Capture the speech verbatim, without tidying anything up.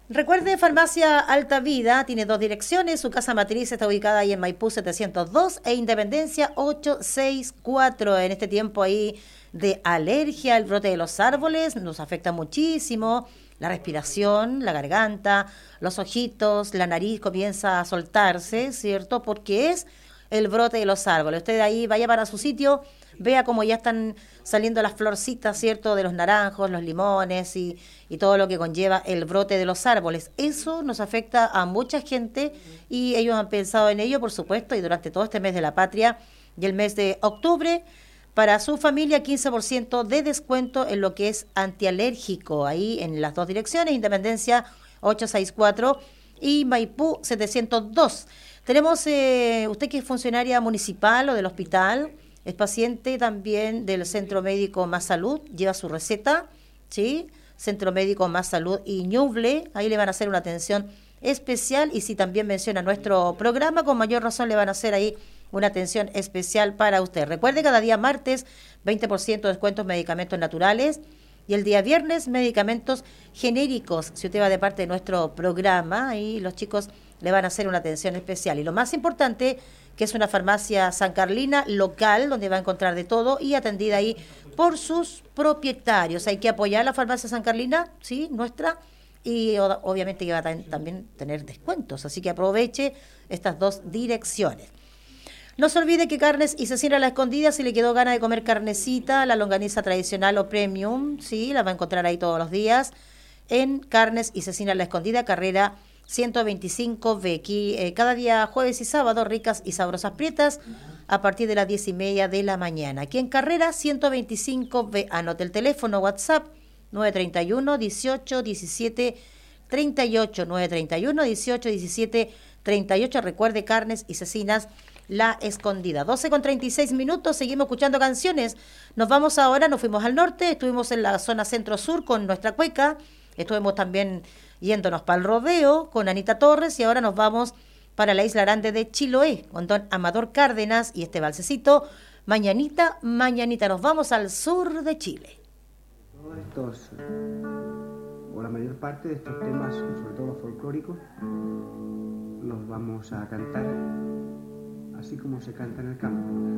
Recuerde, Farmacia Alta Vida tiene dos direcciones. Su casa matriz está ubicada ahí en Maipú setecientos dos e Independencia ochocientos sesenta y cuatro. En este tiempo ahí de alergia, el brote de los árboles nos afecta muchísimo. La respiración, la garganta, los ojitos, la nariz comienza a soltarse, ¿cierto? Porque es el brote de los árboles. Usted ahí vaya para su sitio, vea cómo ya están saliendo las florcitas, ¿cierto? De los naranjos, los limones y, y todo lo que conlleva el brote de los árboles. Eso nos afecta a mucha gente y ellos han pensado en ello, por supuesto, y durante todo este mes de la patria y el mes de octubre, para su familia, quince por ciento de descuento en lo que es antialérgico, ahí en las dos direcciones, Independencia ochocientos sesenta y cuatro y Maipú setecientos dos. Tenemos, eh, usted que es funcionaria municipal o del hospital, es paciente también del Centro Médico Más Salud, lleva su receta, ¿sí? Centro Médico Más Salud y Ñuble, ahí le van a hacer una atención especial y si también menciona nuestro programa, con mayor razón le van a hacer ahí una atención especial para usted. Recuerde, cada día martes, veinte por ciento de descuentos en medicamentos naturales y el día viernes, medicamentos genéricos. Si usted va de parte de nuestro programa, ahí los chicos le van a hacer una atención especial. Y lo más importante, que es una farmacia San Carlina local, donde va a encontrar de todo y atendida ahí por sus propietarios. Hay que apoyar la farmacia San Carlina, sí, nuestra, y obviamente que va a también tener descuentos. Así que aproveche estas dos direcciones. No se olvide que Carnes y Cecina a la Escondida, si le quedó gana de comer carnecita, la longaniza tradicional o premium, sí, la va a encontrar ahí todos los días, en Carnes y Cecina a la Escondida, carrera ciento veinticinco B. Aquí eh, cada día jueves y sábado, ricas y sabrosas prietas, a partir de las diez y media de la mañana. Aquí en carrera ciento veinticinco B. Anote el teléfono WhatsApp nueve treinta y uno, dieciocho, diecisiete, treinta y ocho, nueve treinta y uno, dieciocho, diecisiete, treinta y ocho. Recuerde, Carnes y Cecinas La Escondida. doce con treinta y seis minutos, seguimos escuchando canciones. Nos vamos ahora, nos fuimos al norte, estuvimos en la zona centro-sur con nuestra cueca, estuvimos también yéndonos para el rodeo con Anita Torres y ahora nos vamos para la isla grande de Chiloé con don Amador Cárdenas y este balsecito, Mañanita, Mañanita. Nos vamos al sur de Chile. Todos estos, o la mayor parte de estos temas, sobre todo folclóricos, los vamos a cantar así como se canta en el campo.